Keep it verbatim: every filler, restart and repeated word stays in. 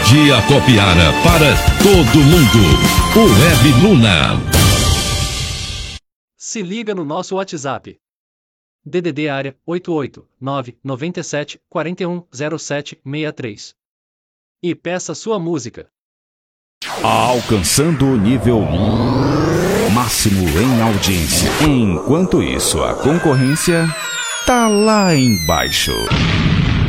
de Acopiara para todo mundo. O Web Luna. Se liga no nosso WhatsApp. D D D área oito oito nove nove sete quatro um zero sete seis três. E peça sua música. Alcançando o nível máximo em audiência. Enquanto isso, a concorrência tá lá embaixo.